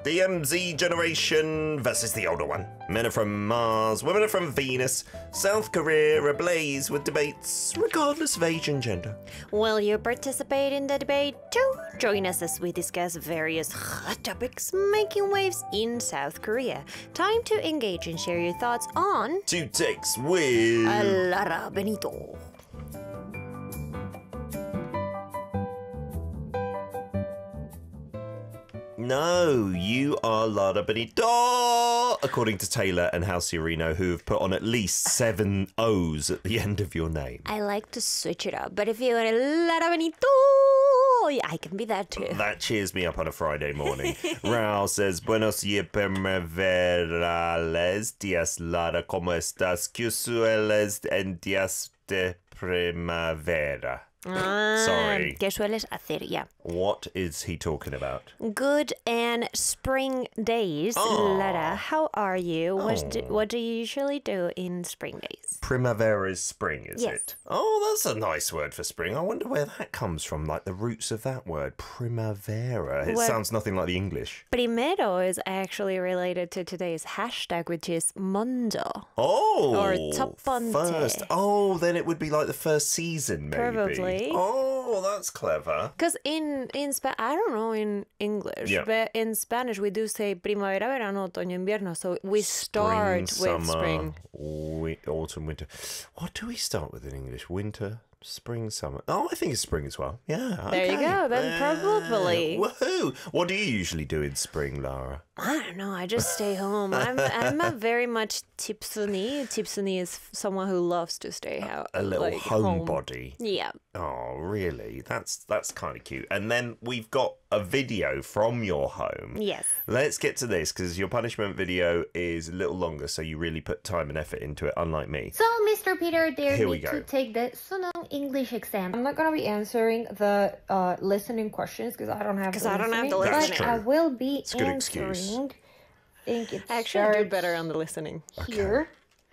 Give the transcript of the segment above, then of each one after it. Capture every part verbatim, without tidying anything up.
The M Z generation versus the older one. Men are from Mars, women are from Venus. South Korea ablaze with debates, regardless of age and gender. Will you participate in the debate too? Join us as we discuss various hot topics making waves in South Korea. Time to engage and share your thoughts on Two Takes with Lara Benito. No, you are Lara Benito, according to Taylor and Halciorino, who have put on at least seven O's at the end of your name. I like to switch it up, but if you want Lara Benito, I can be that too. That cheers me up on a Friday morning. Raul says, Buenos días primaverales, días Lara, ¿cómo estás? ¿Qué sueles en días de primavera? Ah, Sorry. ¿Qué sueles hacer? Yeah. What is he talking about? Good and spring days, Oh. Lara. How are you? What, Oh. do, what do you usually do in spring days? Primavera is spring, is Yes. it? Oh, that's a nice word for spring. I wonder where that comes from, like the roots of that word, primavera. It Well- sounds nothing like the English. Primero is actually related to today's hashtag, which is Mondo. Oh, Or Topponte. first. Oh, then it would be like the first season, maybe. Probably. Oh, that's clever. Because in, in Spa- I don't know in English, Yeah. but in Spanish we do say primavera, verano, otoño, invierno. So we start spring, with summer, spring. wi- autumn, winter. What do we start with in English? Winter, spring, summer. Oh, I think it's spring as well. Yeah. There you okay. go, then probably. Woohoo! What do you usually do in spring, Lara? I don't know. I just stay home. I'm I'm a very much tipsuni. Tipsuni is someone who loves to stay out. A little like, home. homebody. Yeah. Oh, really? That's that's kind of cute. And then we've got a video from your home. Yes. Let's get to this because your punishment video is a little longer, so you really put time and effort into it, unlike me. So, Mister Peter, dare Here me we go. to take the Sunong English exam. I'm not going to be answering the uh, listening questions because I don't have 'Cause the I don't have the listening, That's but true. I will be It's a good excuse. answering. I think it Actually, I do starts better on the listening. here.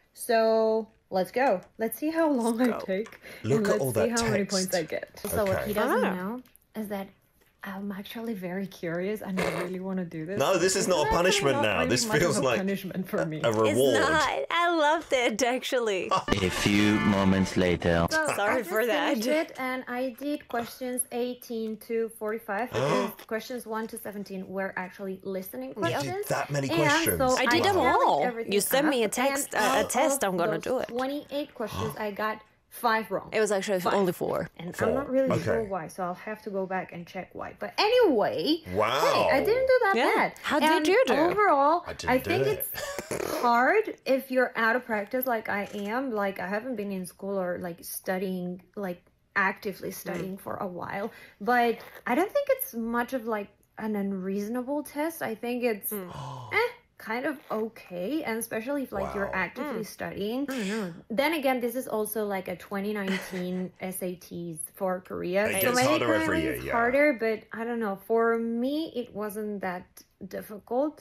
So let's go. Let's see how long I go. take. Look and at let's all see that how many text. points I get. So, what Okay. he doesn't Ah. know is that I'm actually very curious and I really want to do this. No, this is not a It's actually punishment not now. really This much feels of a like punishment for me. a reward. It's not. I loved it, actually. A few moments later. So Sorry I just for that. finished it, and I did questions eighteen to forty-five. because questions one to seventeen were actually listening You questions. did that many And questions. so I did them tallied all. everything You sent me a up, text- and a- a out test, of I'm gonna those do it. twenty-eight questions, I got five wrong. It was actually Five. only four. And Four. I'm not really Okay. sure why, so I'll have to go back and check why. But anyway, Wow. hey, I didn't do that Yeah. bad. How did And you do? Overall, I I, didn't do think it. it's hard if you're out of practice like I am. Like I haven't been in school or like studying, like actively studying for a while. But I don't think it's much of like an unreasonable test. I think it's eh, kind of okay, and especially if like you're Wow. actively studying. Then again, this is also like a twenty nineteen S A Ts for Korea. It so gets maybe harder every currently year, it's yeah. harder, but I don't know. For me, it wasn't that difficult.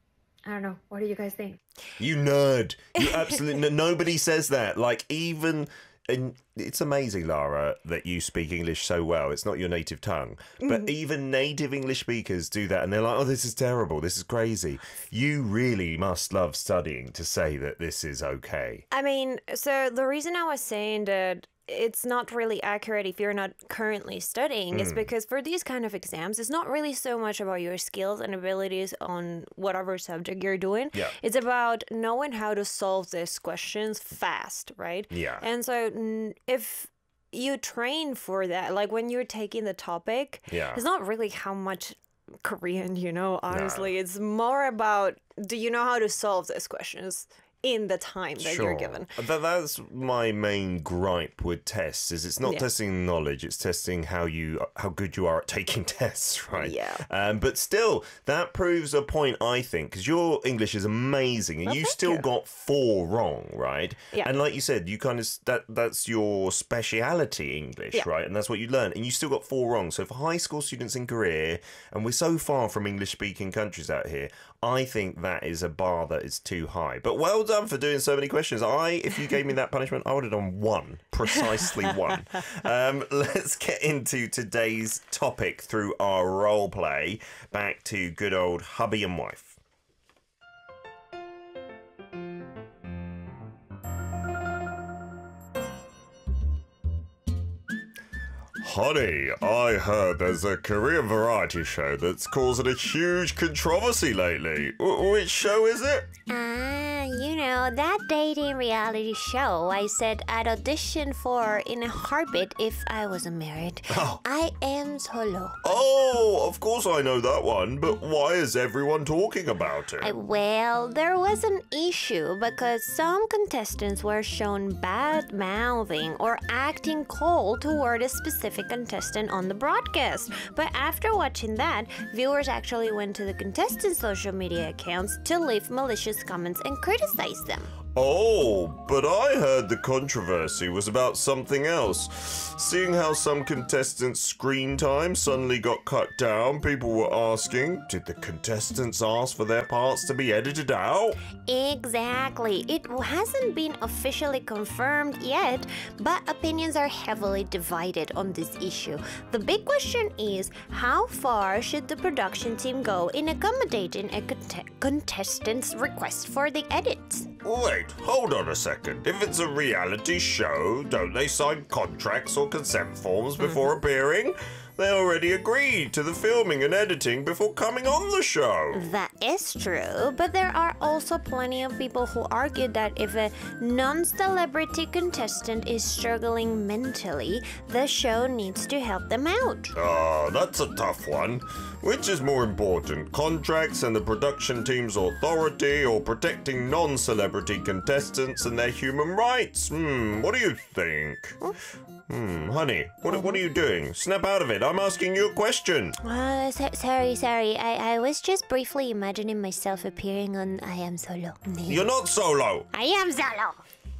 I don't know. What do you guys think? You nerd. You absolutely. n- Nobody says that. Like, even. And it's amazing, Lara, that you speak English so well. It's not your native tongue. But even native English speakers do that. And they're like, oh, this is terrible. This is crazy. You really must love studying to say that this is okay. I mean, so the reason I was saying that it's not really accurate if you're not currently studying Mm. is because for these kind of exams, it's not really so much about your skills and abilities on whatever subject you're doing. Yeah. It's about knowing how to solve these questions fast, right? Yeah. And so mm, if you train for that, like when you're taking the topic, Yeah. it's not really how much Korean you know, honestly. It's more about, do you know how to solve these questions in the time that you're given? That, that's my main gripe with tests. Is it's not Yeah. testing knowledge; it's testing how you how good you are at taking tests, right? Yeah. Um, but still, that proves a point, I think, because your English is amazing, and Well, you thank still you. got four wrong, right? Yeah. And like you said, you kind of that that's your speciality, English, Yeah. right? And that's what you learn, and you still got four wrong. So for high school students in Korea, and we're so far from English-speaking countries out here, I think that is a bar that is too high. But well done for doing so many questions. I, if you gave me that punishment, I would have done one, precisely one. Um, let's get into today's topic through our role play. Back to good old hubby and wife. Honey, I heard there's a Korean variety show that's causing a huge controversy lately. W- which show is it? Ah, you know, that dating reality show I said I'd audition for in a heartbeat if I wasn't married. Oh. I am solo. Oh, of course I know that one, but why is everyone talking about it? Uh, Well, there was an issue because some contestants were shown bad mouthing or acting cold toward a specific contestant on the broadcast. But after watching that, viewers actually went to the contestants' social media accounts to leave malicious comments and criticize them. Oh, but I heard the controversy was about something else. Seeing how some contestants' screen time suddenly got cut down, people were asking, did the contestants ask for their parts to be edited out? Exactly. It hasn't been officially confirmed yet, but opinions are heavily divided on this issue. The big question is, how far should the production team go in accommodating a cont- contestant's request for the edits? Wait, hold on a second. If it's a reality show, don't they sign contracts or consent forms before appearing? They already agreed to the filming and editing before coming on the show. That is true, but there are also plenty of people who argue that if a non-celebrity contestant is struggling mentally, the show needs to help them out. Ah, that's a tough one. Which is more important, contracts and the production team's authority, or protecting non-celebrity contestants and their human rights? Hmm, what do you think? Hmm, honey, what, what are you doing? Snap out of it. I'm asking you a question. Uh, so- sorry, sorry. I-, I was just briefly imagining myself appearing on I Am Solo. You're not solo. I am Solo!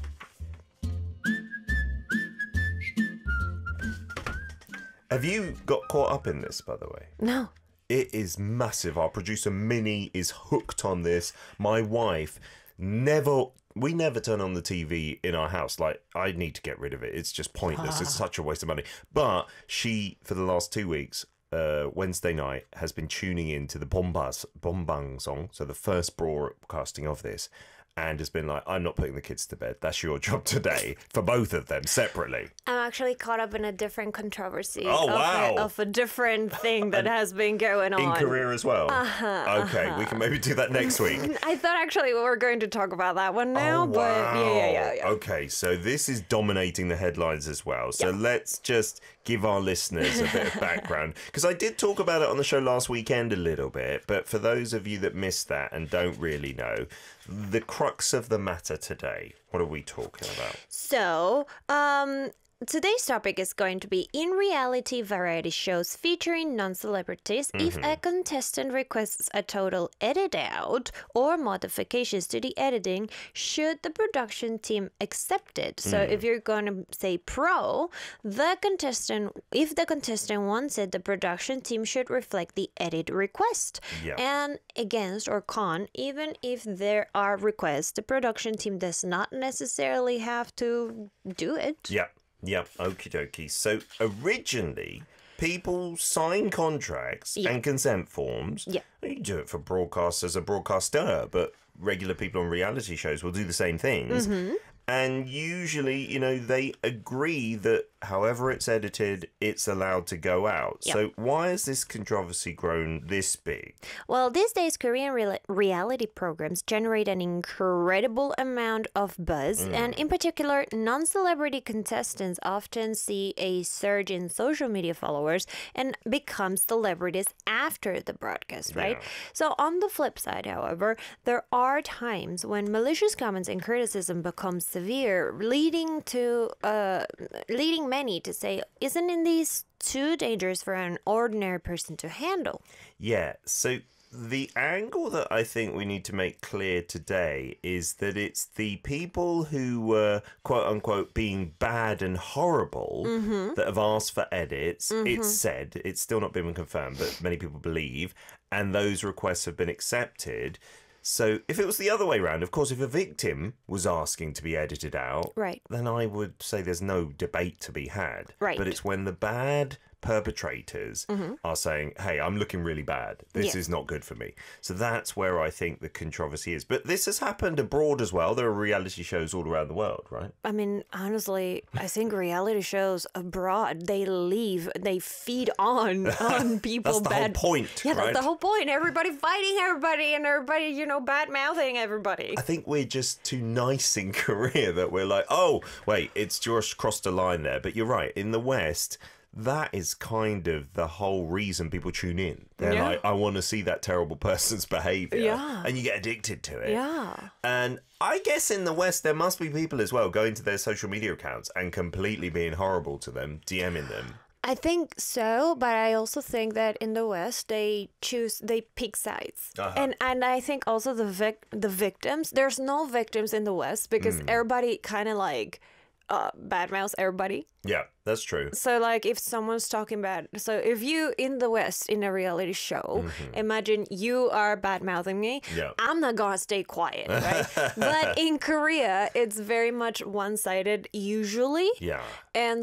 Have you got caught up in this, by the way? No. It is massive. Our producer Minnie is hooked on this. My wife never... We never turn on the T V in our house. Like, I need to get rid of it. It's just pointless. It's such a waste of money. But she, for the last two weeks, uh, Wednesday night, has been tuning in to the Bombas, Bombang song, so the first broadcasting of this, and has been like, I'm not putting the kids to bed. That's your job today, for both of them, separately. I'm actually caught up in a different controversy. Oh, of wow. A, of a different thing that has been going on. In Korea as well? Uh-huh, okay, we can maybe do that next week. I thought actually we were going to talk about that one now, Oh, but yeah, yeah, yeah, yeah. Okay, so this is dominating the headlines as well. So let's just give our listeners a bit of background. Because I did talk about it on the show last weekend a little bit, but for those of you that missed that and don't really know, the crux of the matter today, what are we talking about? So, um, today's topic is going to be in reality variety shows featuring non-celebrities. If a contestant requests a total edit out or modifications to the editing, should the production team accept it? So if you're going to say pro, the contestant, if the contestant wants it, the production team should reflect the edit request. Yeah. And against or con, even if there are requests, the production team does not necessarily have to do it. Yeah. Yep, okie dokie. So originally, people sign contracts Yeah. and consent forms. Yeah. You do it for broadcasters and broadcaster, but regular people on reality shows will do the same things. Mm-hmm. And usually, you know, they agree that however it's edited, it's allowed to go out. Yep. So why has this controversy grown this big? Well, these days, Korean real- reality programs generate an incredible amount of buzz. And in particular, non-celebrity contestants often see a surge in social media followers and become celebrities after the broadcast, right? Yeah. So on the flip side, however, there are times when malicious comments and criticism become severe, leading to uh, leading many to say, isn't in these too dangerous for an ordinary person to handle? Yeah, so the angle that I think we need to make clear today is that it's the people who were, quote unquote, being bad and horrible that have asked for edits. It's said, it's still not been confirmed, but many people believe, and those requests have been accepted. So if it was the other way around, of course, if a victim was asking to be edited out, Right. then I would say there's no debate to be had. Right. But it's when the bad perpetrators are saying, hey, I'm looking really bad. This Yes. is not good for me. So that's where I think the controversy is. But this has happened abroad as well. There are reality shows all around the world, right? I mean, honestly, I think reality shows abroad, they leave, they feed on on people That's the bad. whole point, Yeah, right? that's the whole point. Everybody fighting everybody and everybody, you know, bad mouthing everybody. I think we're just too nice in Korea that we're like, oh, wait, it's just crossed a line there. But you're right. In the West, that is kind of the whole reason people tune in. They're Yeah. like, I want to see that terrible person's behavior. Yeah. And you get addicted to it. Yeah. And I guess in the West, there must be people as well going to their social media accounts and completely being horrible to them, DMing them. I think so, but I also think that in the West they choose they pick sides, Uh-huh. and and I think also the vic- the victims. There's no victims in the West because Mm. everybody kind of like uh, badmouths everybody. Yeah, that's true. So like if someone's talking bad, so if you in the West in a reality show, imagine you are bad mouthing me, Mm-hmm. Yeah. I'm not gonna stay quiet, right? But in Korea, it's very much one sided usually, Yeah. and